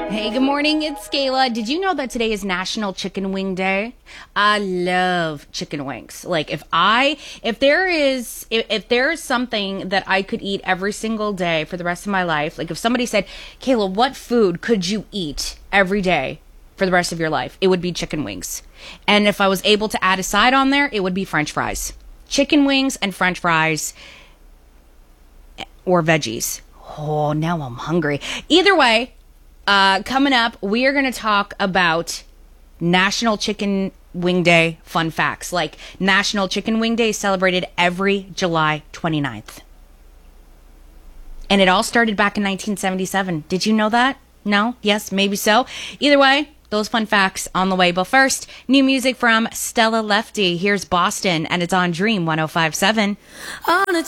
Hey, good morning. It's Kayla. Did you know that today is National Chicken Wing Day? I love chicken wings. Like if there is something that I could eat every single day for the rest of my life, like if somebody said, Kayla, what food could you eat every day for the rest of your life? It would be chicken wings. And if I was able to add a side on there, it would be French fries. Chicken wings and French fries or veggies. Oh, now I'm hungry. Either way, coming up, we are going to talk about National Chicken Wing Day fun facts. Like National Chicken Wing Day is celebrated every July 29th. And it all started back in 1977. Did you know that? No? Yes? Maybe so? Either way, those fun facts on the way. But first, new music from Stella Lefty. Here's Boston, and it's on Dream 105.7.